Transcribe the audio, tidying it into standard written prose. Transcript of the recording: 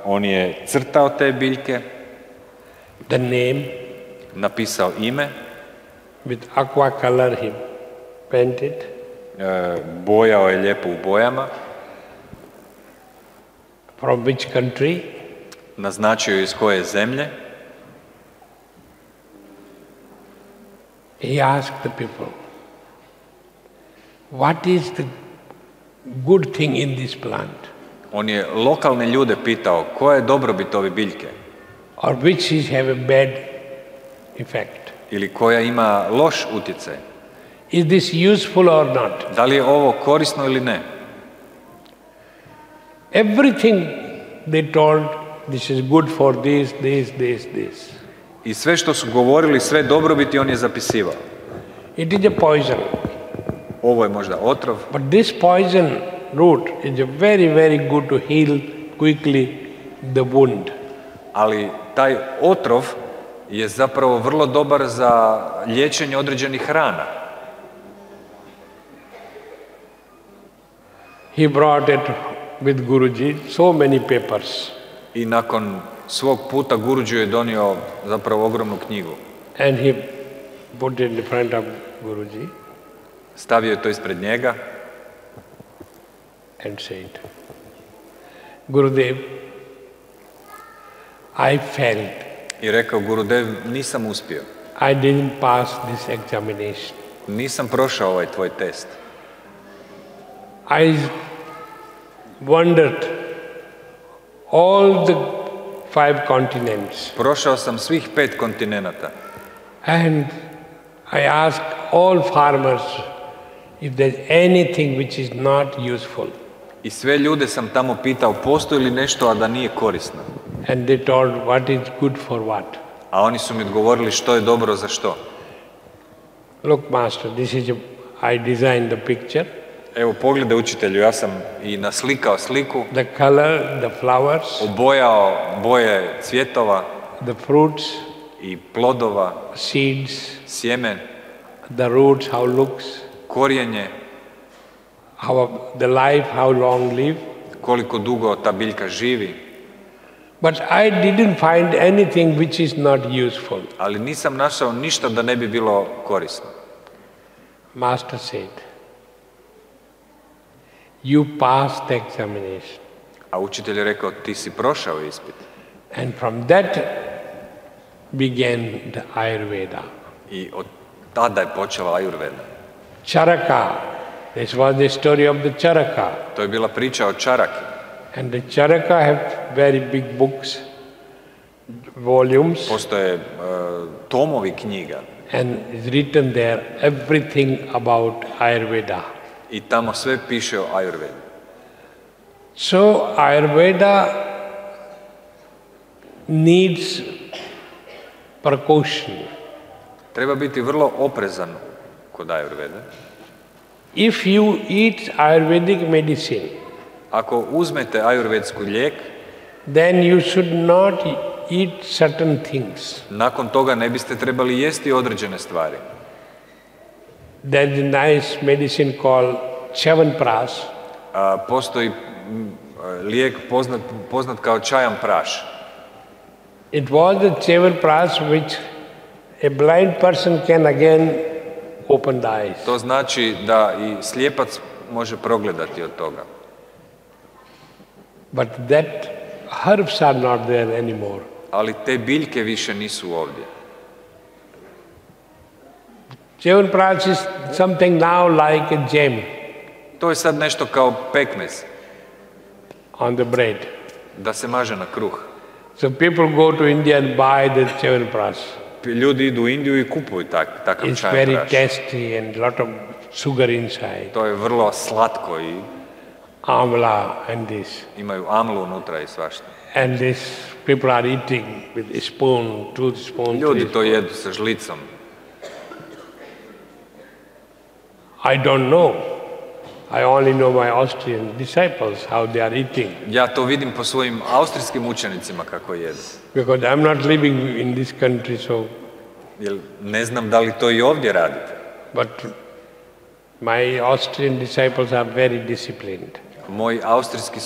On je crtao te biljke, the name, napisao ime, with aqua color he painted, bojao je lijepo u bojama, from which country, naznačio iz koje zemlje. he asked the people, what is the good thing in this plant, On je lokalne ljude pitao koja je dobrobit ove biljke or which is have a bad effect. ili koja ima loš utjecaj. Is this useful or not? Da li je ovo korisno ili ne? Everything they told, this is good for this. I sve što su govorili, sve dobrobiti on je zapisivao. It is a poison. Ovo je možda otrov, But this poison root is a very, very good to heal quickly the wound. ali taj otrov je zapravo vrlo dobar za liječenje određenih rana. He brought it with Guruji, so many papers. I nakon svog puta Guruji je donio zapravo ogromnu knjigu. And he put it in front of Guruji Stavio je to ispred njega and said, Gurudev, I failed. i rekao: Gurudev, nisam uspio. I didn't pass this examination. Nisam prošao ovaj tvoj test. I wandered all the 5 continents Prošao sam svih 5 kontinenata and I asked all farmers if there's anything which is not useful. i sve ljude sam tamo pitao postoji li nešto, a da nije korisno. And they told what is good for what. A oni su mi odgovorili što je dobro za što. Look, master, this is I designed the picture, Evo, pogledaj učitelju, ja sam i naslikao sliku, the color, the flowers, obojao boje cvjetova the fruits, i plodova, seeds, sjemen, the roots, how looks, korijenje, how the life, how long live. koliko dugo ta biljka živi. But I didn't find anything which is not useful. Ali nisam našao ništa da ne bi bilo korisno. Master said, you passed the examination. A učitelj je rekao: ti si prošao ispit. And from that began the Ayurveda. I od tada je počela Ajurveda. Charaka, this was the story of the Charaka. To je bila priča o čaraki. And the Charaka have very big books, volumes, Postoje tomovi knjiga and it's written there everything about Ayurveda. i tamo sve piše o Ajurvedi. So Ayurveda needs precaution. Treba biti vrlo oprezan kod Ajurvede. If you eat Ayurvedic medicine, Ako uzmete ajurvedsku lijek, then you should not eat certain things. nakon toga ne biste trebali jesti određene stvari. There's a nice medicine called Chyavanprash. Postoji lijek poznat kao čajan praš. It was the Chyavanprash which a blind person can again open the eyes. To znači da i slijepac može progledati od toga. But that herbs are not there anymore. Ali te biljke više nisu ovdje. Chyavanprash is something now like a jam To je sad nešto kao pekmez, on the bread. da se maže na kruh. So people go to India and buy the Chyavanprash. Ljudi idu u Indiju i kupuju takav It's čajan very praš. tasty and lot of sugar inside. To je vrlo slatko i Amla and this. imaju amlu unutra i svašta. And this people are eating with a spoon, 2 spoons. Ljudi 3 to spoons. jedu sa žlicom. I don't know. I only know my Austrian disciples, how they are eating. Ja to vidim po svojim austrijskim učenicima kako jedu. Because I'm not living in this country, so, Jer ne znam da li to i ovdje radite. but my Austrian disciples are very disciplined. Moji austrijski